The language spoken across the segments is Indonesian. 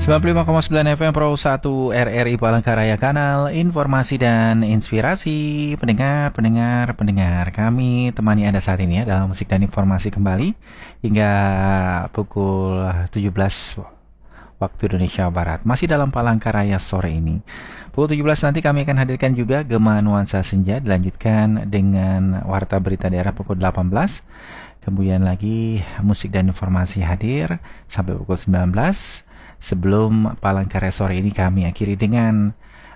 95,9 FM Pro 1 RRI Palangkaraya, kanal informasi dan inspirasi. Pendengar kami temani Anda saat ini ya dalam musik dan informasi kembali hingga pukul 17 waktu Indonesia Barat. Masih dalam Palangkaraya sore ini. Pukul 17 nanti kami akan hadirkan juga Gema Nuansa Senja, dilanjutkan dengan Warta Berita Daerah pukul 18. Kemudian lagi musik dan informasi hadir sampai pukul 19. Sebelum Palangkaraya sore ini kami akhiri dengan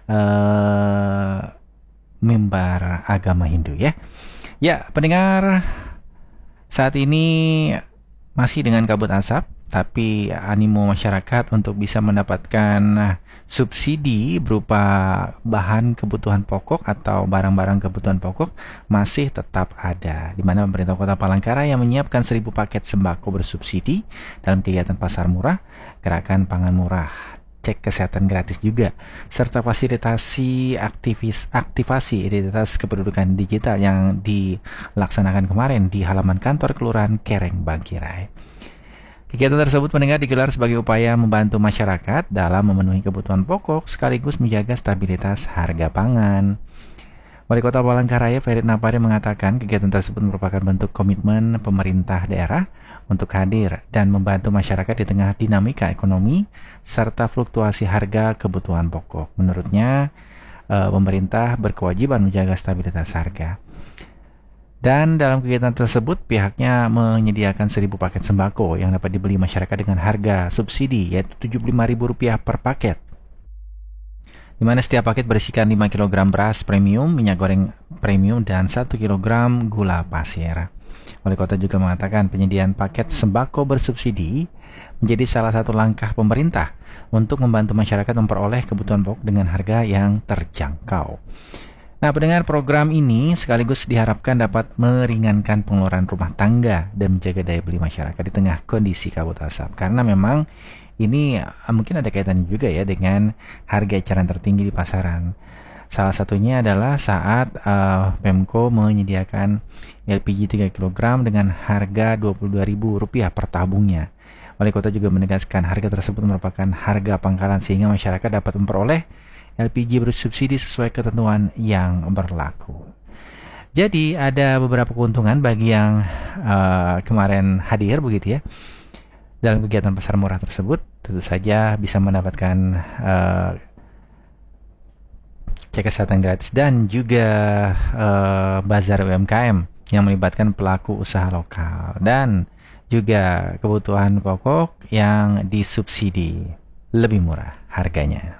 mimbar agama Hindu ya. Ya, pendengar, saat ini masih dengan kabut asap, tapi animo masyarakat untuk bisa mendapatkan subsidi berupa bahan kebutuhan pokok atau barang-barang kebutuhan pokok masih tetap ada, di mana pemerintah Kota Palangkaraya menyiapkan 1.000 paket sembako bersubsidi dalam kegiatan pasar murah, gerakan pangan murah, cek kesehatan gratis juga, serta fasilitasi aktivasi identitas kependudukan digital yang dilaksanakan kemarin di halaman kantor Kelurahan Kereng, Bangkirai. Kegiatan tersebut mendengar digelar sebagai upaya membantu masyarakat dalam memenuhi kebutuhan pokok sekaligus menjaga stabilitas harga pangan. Wali Kota Palangkaraya Ferit Napari mengatakan kegiatan tersebut merupakan bentuk komitmen pemerintah daerah untuk hadir dan membantu masyarakat di tengah dinamika ekonomi serta fluktuasi harga kebutuhan pokok. Menurutnya, pemerintah berkewajiban menjaga stabilitas harga. Dan dalam kegiatan tersebut pihaknya menyediakan 1.000 paket sembako yang dapat dibeli masyarakat dengan harga subsidi yaitu Rp75.000 per paket, di mana setiap paket berisikan 5 kg beras premium, minyak goreng premium, dan 1 kg gula pasir. Wali Kota juga mengatakan penyediaan paket sembako bersubsidi menjadi salah satu langkah pemerintah untuk membantu masyarakat memperoleh kebutuhan pokok dengan harga yang terjangkau. Nah, pendengar, program ini sekaligus diharapkan dapat meringankan pengeluaran rumah tangga dan menjaga daya beli masyarakat di tengah kondisi kabut asap. Karena memang ini mungkin ada kaitannya juga ya dengan harga eceran tertinggi di pasaran. Salah satunya adalah saat Pemko menyediakan LPG 3 kg dengan harga Rp22.000 per tabungnya. Wali Kota juga menegaskan harga tersebut merupakan harga pangkalan sehingga masyarakat dapat memperoleh LPG bersubsidi sesuai ketentuan yang berlaku. Jadi ada beberapa keuntungan bagi yang kemarin hadir begitu ya dalam kegiatan pasar murah tersebut. Tentu saja bisa mendapatkan cek kesehatan gratis dan juga bazar UMKM yang melibatkan pelaku usaha lokal dan juga kebutuhan pokok yang disubsidi lebih murah harganya.